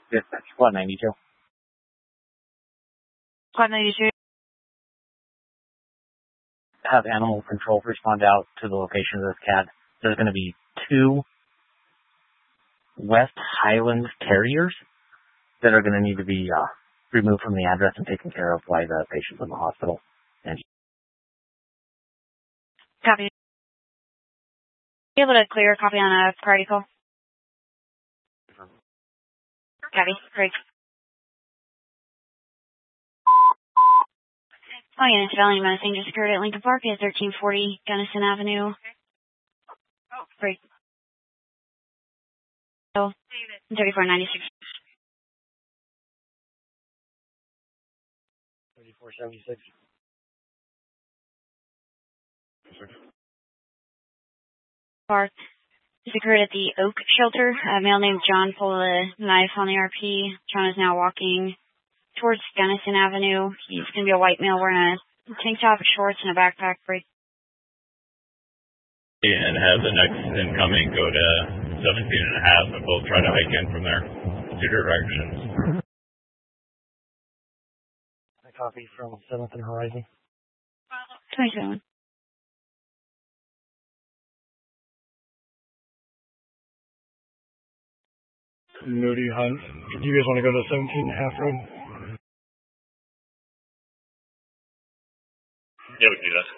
Dispatch, Squad 92. Squad 92. Have animal control respond out to the location of this cat. There's going to be 2 West Highland Terriers that are going to need to be removed from the address and taken care of by the patients in the hospital. And Copy. Be able to clear a copy on a priority call? Copy. Great. Oh, yeah, it's felony menacing just occurred at Lincoln Park at 1340 Gunnison Avenue. Great. Oh, 3496. 3476. Park. This occurred at the Oak Shelter. A male named John pulled a knife on the RP. John is now walking towards Gunnison Avenue. He's going to be a white male wearing a tank top, shorts, and a backpack. Break. And have the next incoming go to 17 and a half, and we'll try to hike in from there. 2 directions. I copy from 7th and Horizon. 27. Moody Hunt. Do you guys want to go to 17 and a half road? Yeah, we can do that.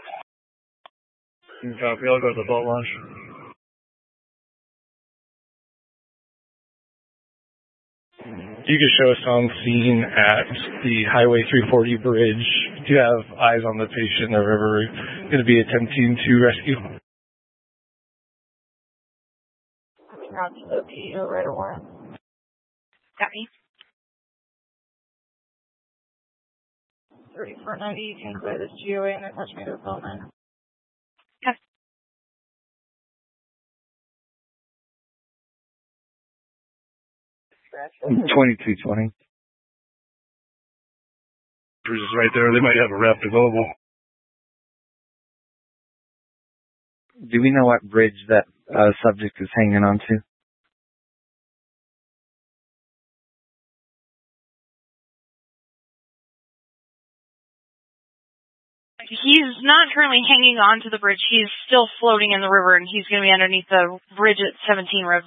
Copy. I'll go to the boat launch. You can show us on scene at the Highway 340 bridge. Do you have eyes on the patient in the river? Going to be attempting to rescue. Route to OP, right or warrant. Copy. 3490, you can clear this GOA and attach me to the phone line. Copy. $22.20. Bridge is right there. They might have a raft available. Do we know what bridge that subject is hanging on to? He's not currently hanging on to the bridge. He's still floating in the river, and he's going to be underneath the bridge at 17 River.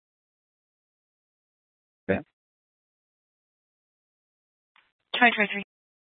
Yeah. 2023.